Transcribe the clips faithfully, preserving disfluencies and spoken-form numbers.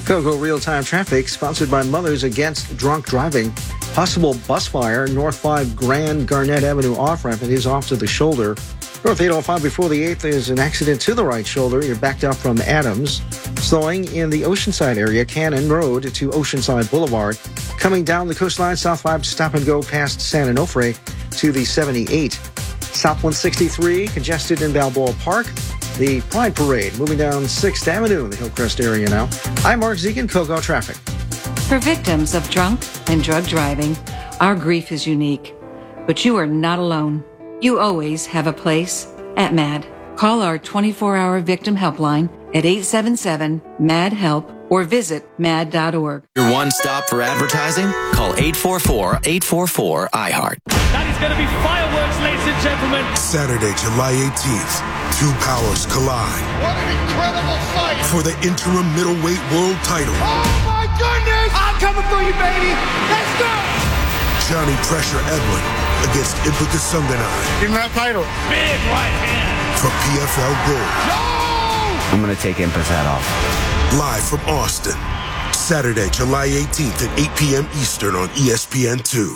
Go-Go Real-Time Traffic, sponsored by Mothers Against Drunk Driving. Possible bus fire, North five Grand Garnett Avenue off-ramp. It is off to the shoulder. North eight oh five before the eighth, there's an accident to the right shoulder. You're backed up from Adams. Slowing in the Oceanside area, Cannon Road to Oceanside Boulevard. Coming down the coastline, South five stop and go past San Onofre to the seventy-eight. South one sixty-three, congested in Balboa Park. The Pride Parade moving down sixth Avenue, the Hillcrest area now. I'm Mark Zegan, Go-Go Traffic. For victims of drunk and drug driving, our grief is unique. But you are not alone. You always have a place at M A D. Call our twenty-four hour victim helpline at eight seven seven M A D help or visit mad dot org. Your one stop for advertising? Call eight four four, eight four four, I heart. That is going to be fireworks, ladies and gentlemen. Saturday, July eighteenth, two powers collide. What an incredible fight! For the interim middleweight world title. Oh my goodness! I'm coming for you, baby! Let's go! Johnny Pressure Edwin against Impetus Sundanai. Give him that title. Big right hand. For P F L Gold. No! I'm going to take Impetus hat off. Live from Austin. Saturday, July eighteenth at eight p.m. Eastern on E S P N two.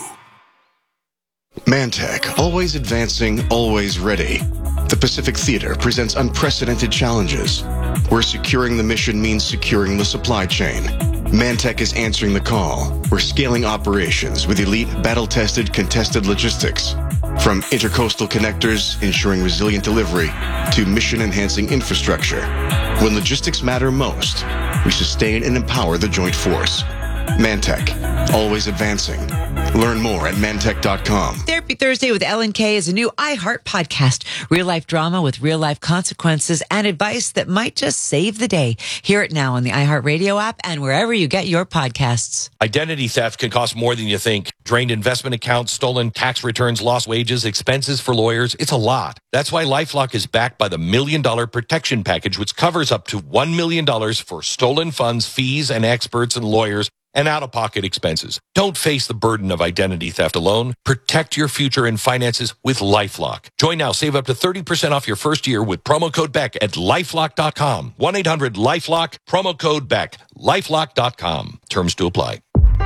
Mantech, always advancing, always ready. The Pacific Theater presents unprecedented challenges, where securing the mission means securing the supply chain. Mantech is answering the call. We're scaling operations with elite, battle-tested, contested logistics. From intercoastal connectors, ensuring resilient delivery, to mission-enhancing infrastructure. When logistics matter most, we sustain and empower the joint force. Mantech, always advancing. Learn more at mantech dot com. Therapy Thursday with Ellen Kay is a new iHeart podcast. Real-life drama with real-life consequences and advice that might just save the day. Hear it now on the iHeartRadio app and wherever you get your podcasts. Identity theft can cost more than you think. Drained investment accounts, stolen tax returns, lost wages, expenses for lawyers. It's a lot. That's why LifeLock is backed by the Million Dollar Protection Package, which covers up to one million dollars for stolen funds, fees, and experts and lawyers, and out-of-pocket expenses. Don't face the burden of identity theft alone. Protect your future and finances with LifeLock. Join now. Save up to thirty percent off your first year with promo code Beck at lifelock dot com. one eight hundred lifelock, promo code Beck, lifelock dot com. Terms to apply.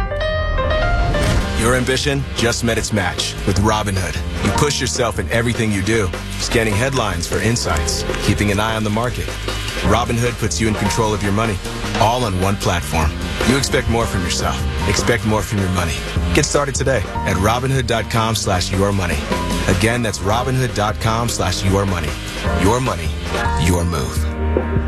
Your ambition just met its match with Robinhood. You push yourself in everything you do, scanning headlines for insights, keeping an eye on the market. Robinhood puts you in control of your money, all on one platform. You expect more from yourself. Expect more from your money. Get started today at Robinhood dot com slash your money. Again, that's Robinhood dot com slash your money. Your money, your move.